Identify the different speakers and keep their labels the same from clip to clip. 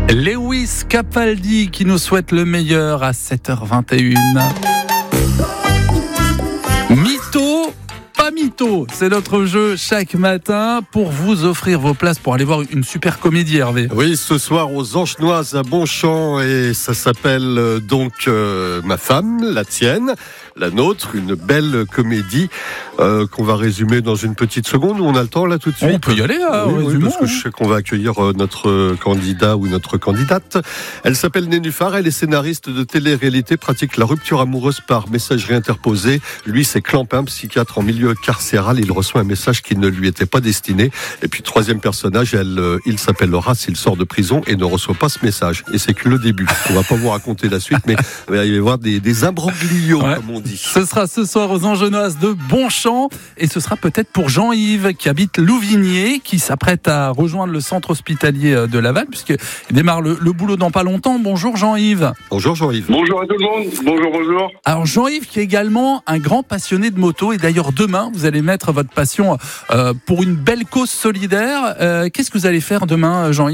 Speaker 1: Lewis Capaldi qui nous souhaite le meilleur à 7h21. Mytho, pas mytho, c'est notre jeu chaque matin pour vous offrir vos places pour aller voir une super comédie, Hervé.
Speaker 2: Oui, ce soir aux Angenoises à Bonchamp, et ça s'appelle Ma femme, la tienne, la nôtre, une belle comédie qu'on va résumer dans une petite seconde. On a le temps là tout de suite.
Speaker 1: On peut y aller,
Speaker 2: oui, parce que je sais qu'on va accueillir notre candidat ou notre candidate. Elle s'appelle Nénuphar, elle est scénariste de télé-réalité, pratique la rupture amoureuse par messagerie interposée. Lui, c'est Clampin, psychiatre en milieu carcéral. Il reçoit un message qui ne lui était pas destiné. Et puis troisième personnage, il s'appelle Horace, il sort de prison et ne reçoit pas ce message. Et c'est que le début. On va pas vous raconter la suite, mais il va y avoir des imbroglios, comme on dit.
Speaker 1: Ce sera ce soir aux Angenoises de Bonchamp, et ce sera peut-être pour Jean-Yves qui habite Louvigné, qui s'apprête à rejoindre le centre hospitalier de Laval, puisqu'il démarre le boulot dans pas longtemps. Bonjour Jean-Yves.
Speaker 2: Bonjour Jean-Yves.
Speaker 3: Bonjour à tout le monde. Bonjour.
Speaker 1: Alors Jean-Yves qui est également un grand passionné de moto, et d'ailleurs demain vous allez mettre votre passion pour une belle cause solidaire. Qu'est-ce que vous allez faire demain, Jean-Yves ?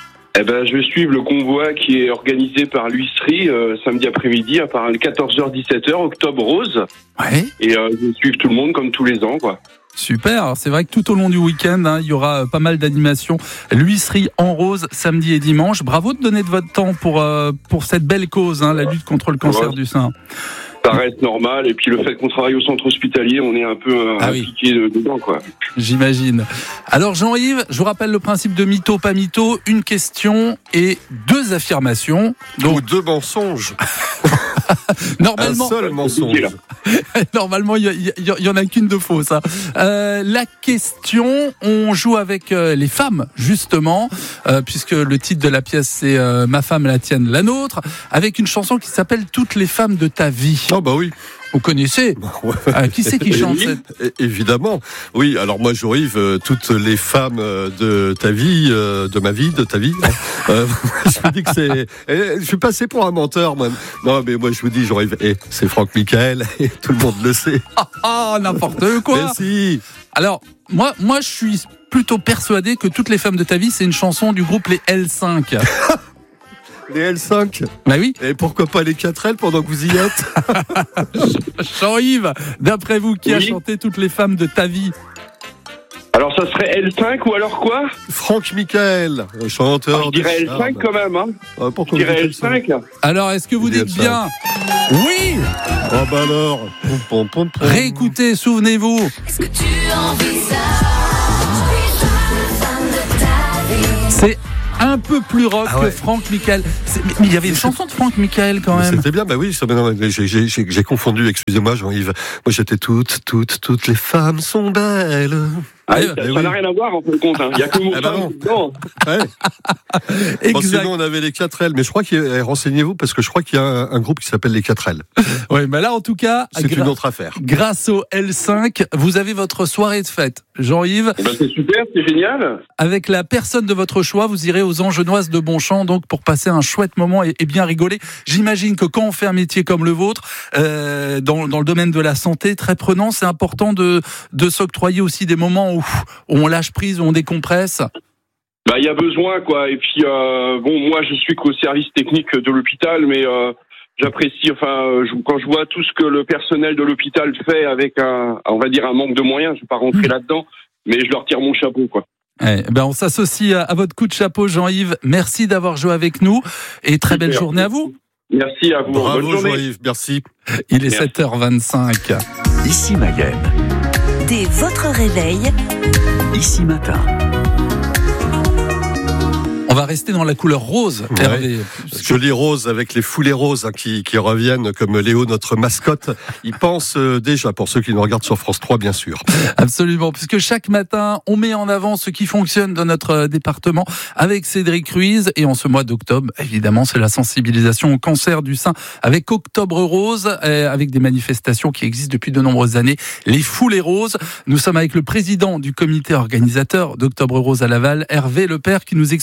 Speaker 3: Je vais suivre le convoi qui est organisé par l'huisserie samedi après-midi à part 14h-17h, Octobre Rose.
Speaker 1: Ouais.
Speaker 3: Et je vais suivre tout le monde comme tous les ans, quoi.
Speaker 1: Super, alors, c'est vrai que tout au long du week-end, il y aura pas mal d'animations. L'huisserie en rose, samedi et dimanche. Bravo de donner de votre temps pour cette belle cause, la lutte contre le cancer du sein.
Speaker 3: Ça reste normal, et puis le fait qu'on travaille au centre hospitalier, on est un peu impliqué dedans, quoi.
Speaker 1: J'imagine. Alors Jean-Yves, je vous rappelle le principe de mytho, pas mytho, une question et 2 affirmations.
Speaker 2: Ou 2 mensonges.
Speaker 1: Normalement,
Speaker 2: un seul mensonge.
Speaker 1: Normalement, il y en a qu'une de fausse. La question, on joue avec les femmes, justement, puisque le titre de la pièce, c'est Ma femme, la tienne, la nôtre, avec une chanson qui s'appelle Toutes les femmes de ta vie.
Speaker 2: Oh bah oui.
Speaker 1: Vous connaissez ? Qui c'est qui chante cette...
Speaker 2: Évidemment. Oui, alors moi, Jean-Yves, toutes les femmes de ta vie, de ma vie, de ta vie. Je me dis que c'est... Je suis passé pour un menteur, moi. Non, mais moi, je vous dis, Jean-Yves, c'est Franck Michael, et tout le monde le sait.
Speaker 1: N'importe quoi.
Speaker 2: Mais si.
Speaker 1: Alors, moi, je suis plutôt persuadé que Toutes les femmes de ta vie, c'est une chanson du groupe Les L5.
Speaker 2: Les L5.
Speaker 1: Bah oui.
Speaker 2: Et pourquoi pas les 4L pendant que vous y êtes?
Speaker 1: Jean-Yves, d'après vous, qui a chanté Toutes les femmes de ta vie?
Speaker 3: Alors ça serait L5 ou alors quoi?
Speaker 2: Franck Michael, chanteur.
Speaker 3: Je dirais L5 quand même, hein.
Speaker 2: Pourquoi
Speaker 3: je dirais L5.
Speaker 1: Alors, est-ce que vous dites bien? Oui.
Speaker 2: Oh bah alors.
Speaker 1: Réécoutez, souvenez-vous.
Speaker 4: Est-ce que tu envisages
Speaker 1: C'est un peu plus rock que Franck Michael. Mais il y avait une chanson de Franck Michael quand même.
Speaker 2: C'était bien, bah oui. J'ai confondu, excusez-moi Jean-Yves. Moi j'étais toutes les femmes sont belles.
Speaker 3: Ça n'a rien à voir en fin de compte. Il n'y a que mon femme dedans.
Speaker 2: Bon, sinon on avait les 4L, mais je crois renseignez-vous parce que je crois qu'il y a un groupe qui s'appelle les 4L.
Speaker 1: Oui, mais là en tout cas,
Speaker 2: c'est une autre affaire.
Speaker 1: Grâce au L5, vous avez votre soirée de fête, Jean-Yves.
Speaker 3: C'est super, c'est génial.
Speaker 1: Avec la personne de votre choix, vous irez aux Angenoises de Bonchamp, donc pour passer un chouette moment et bien rigoler. J'imagine que quand on fait un métier comme le vôtre, dans le domaine de la santé, très prenant, c'est important de s'octroyer aussi des moments où on lâche prise, où on décompresse.
Speaker 3: Il y a besoin, quoi. Et puis, moi, je suis qu'au service technique de l'hôpital, mais j'apprécie, quand je vois tout ce que le personnel de l'hôpital fait avec un manque de moyens, je vais pas rentrer là-dedans, mais je leur tire mon chapeau, quoi.
Speaker 1: On s'associe à votre coup de chapeau, Jean-Yves. Merci d'avoir joué avec nous et très belle journée à vous.
Speaker 3: Merci à vous.
Speaker 2: Bravo,
Speaker 3: bonne journée.
Speaker 2: Jean-Yves, merci.
Speaker 1: Il est 7h25.
Speaker 5: Ici Mayenne.
Speaker 4: dès votre réveil,
Speaker 5: Ici Matin.
Speaker 1: On va rester dans la couleur rose, Hervé.
Speaker 2: Joli rose avec les foulées roses qui reviennent comme Léo, notre mascotte. Il pense déjà, pour ceux qui nous regardent sur France 3, bien sûr.
Speaker 1: Absolument, puisque chaque matin, on met en avant ce qui fonctionne dans notre département avec Cédric Ruiz. Et en ce mois d'octobre, évidemment, c'est la sensibilisation au cancer du sein avec Octobre Rose, avec des manifestations qui existent depuis de nombreuses années. Les foulées roses. Nous sommes avec le président du comité organisateur d'Octobre Rose à Laval, Hervé Lepère, qui nous explique justement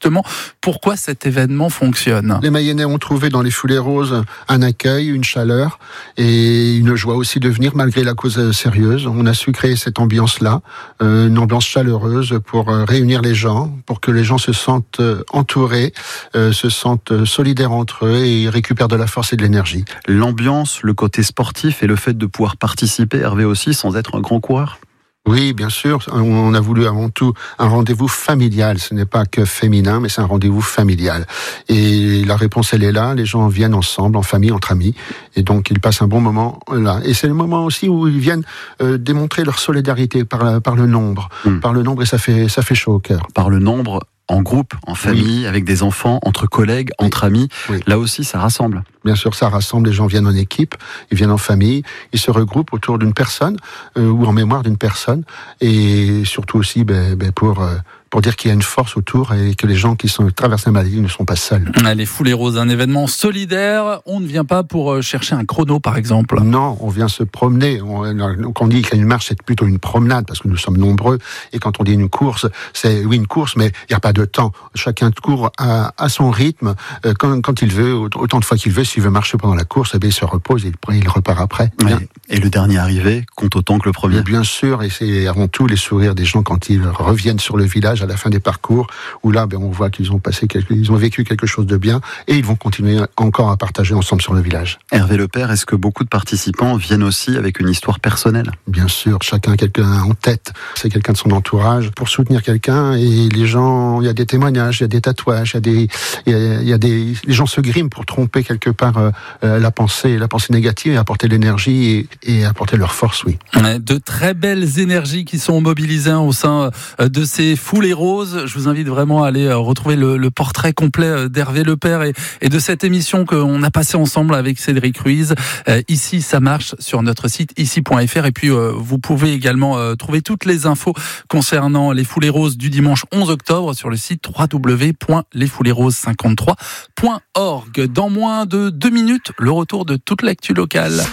Speaker 1: justement pourquoi cet événement fonctionne.
Speaker 6: Les Mayennais ont trouvé dans les Foulées Roses un accueil, une chaleur et une joie aussi de venir malgré la cause sérieuse. On a su créer cette ambiance-là, une ambiance chaleureuse pour réunir les gens, pour que les gens se sentent entourés, se sentent solidaires entre eux et récupèrent de la force et de l'énergie.
Speaker 7: L'ambiance, le côté sportif et le fait de pouvoir participer, Hervé aussi, sans être un grand coureur.
Speaker 6: Oui, bien sûr. On a voulu avant tout un rendez-vous familial. Ce n'est pas que féminin, mais c'est un rendez-vous familial. Et la réponse, elle est là. Les gens viennent ensemble, en famille, entre amis. Et donc, ils passent un bon moment là. Et c'est le moment aussi où ils viennent démontrer leur solidarité par le nombre. Par le nombre, et ça fait chaud au cœur.
Speaker 7: Par le nombre, en groupe, en famille, oui. Avec des enfants, entre collègues, oui. Entre amis. Oui. Là aussi, ça rassemble.
Speaker 6: Bien sûr, ça rassemble. Les gens viennent en équipe, ils viennent en famille, ils se regroupent autour d'une personne ou en mémoire d'une personne, et surtout aussi pour dire qu'il y a une force autour et que les gens qui sont traversés la maladie ne sont pas seuls.
Speaker 1: Les Foulées Roses, un événement solidaire. On ne vient pas pour chercher un chrono, par exemple.
Speaker 6: Non, on vient se promener. Quand on dit qu'il y a une marche, c'est plutôt une promenade parce que nous sommes nombreux. Et quand on dit une course, c'est oui une course, mais il n'y a pas de temps. Chacun court à son rythme, quand il veut, autant de fois qu'il veut. S'il veut marcher pendant la course, il se repose et il repart après.
Speaker 7: Oui. Et le dernier arrivé compte autant que le premier.
Speaker 6: Et bien sûr, et c'est avant tout les sourires des gens quand ils reviennent sur le village à la fin des parcours, où là, on voit qu'ils ont vécu quelque chose de bien, et ils vont continuer encore à partager ensemble sur le village.
Speaker 7: Hervé Lepère, est-ce que beaucoup de participants viennent aussi avec une histoire personnelle ?
Speaker 6: Bien sûr, chacun a quelqu'un en tête, c'est quelqu'un de son entourage, pour soutenir quelqu'un, et les gens, il y a des témoignages, il y a des tatouages, les gens se griment pour tromper quelque part la pensée négative, et apporter l'énergie et apporter leur force, oui.
Speaker 1: De très belles énergies qui sont mobilisées au sein de ces Foulées Roses. Je vous invite vraiment à aller retrouver le portrait complet d'Hervé Lepère et de cette émission qu'on a passée ensemble avec Cédric Ruiz. Ici, ça marche sur notre site ici.fr, et puis vous pouvez également trouver toutes les infos concernant les Foulées Roses du dimanche 11 octobre sur le site www.lesfoulersroses53.org. Dans moins de 2 minutes, le retour de toute l'actu locale.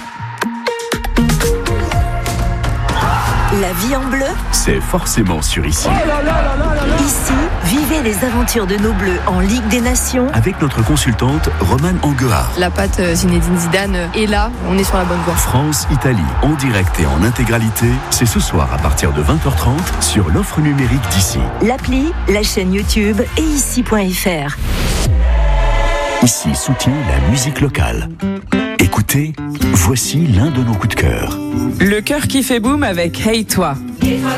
Speaker 4: La vie en bleu,
Speaker 5: c'est forcément sur Ici.
Speaker 4: Ici, vivez les aventures de nos Bleus en Ligue des Nations.
Speaker 5: Avec notre consultante Romane Anguard.
Speaker 8: La patte Zinedine Zidane est là, on est sur la bonne voie.
Speaker 5: France-Italie, en direct et en intégralité, c'est ce soir à partir de 20h30 sur l'offre numérique d'Ici.
Speaker 4: L'appli, la chaîne YouTube et ici.fr.
Speaker 5: Ici soutient la musique locale. Écoutez, voici l'un de nos coups de cœur.
Speaker 9: Le cœur qui fait boum avec Hey Toi.